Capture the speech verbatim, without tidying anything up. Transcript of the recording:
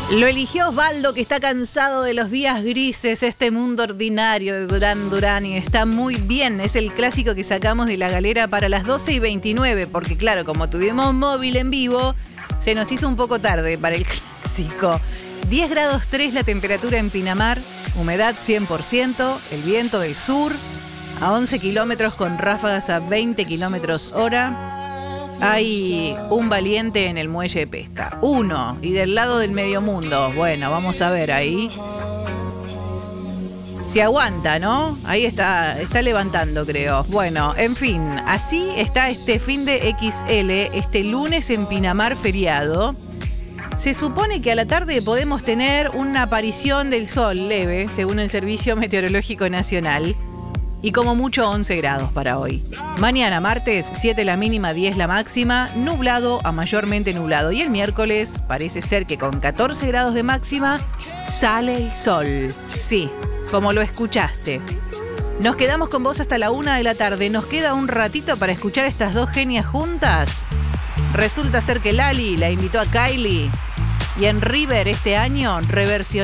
Lo eligió Osvaldo, que está cansado de los días grises, este mundo ordinario de Durán Durán, y está muy bien. Es el clásico que sacamos de la galera para las doce y veintinueve, porque claro, como tuvimos móvil en vivo, se nos hizo un poco tarde para el clásico. diez grados tres la temperatura en Pinamar, humedad cien por ciento, el viento del sur, a once kilómetros con ráfagas a veinte kilómetros hora. Hay un valiente en el muelle de pesca. Uno. Y del lado del medio mundo. Bueno, vamos a ver ahí. Si aguanta, ¿no? Ahí está, está levantando, creo. Bueno, en fin. Así está este fin de equis ele. Este lunes en Pinamar feriado. Se supone que a la tarde podemos tener una aparición del sol leve, según el Servicio Meteorológico Nacional. Y como mucho once grados para hoy. Mañana martes, siete la mínima, diez la máxima, nublado a mayormente nublado. Y el miércoles parece ser que con catorce grados de máxima sale el sol. Sí, como lo escuchaste. Nos quedamos con vos hasta la una de la tarde. Nos queda un ratito para escuchar estas dos genias juntas. Resulta ser que Lali la invitó a Kylie. Y en River este año reversionó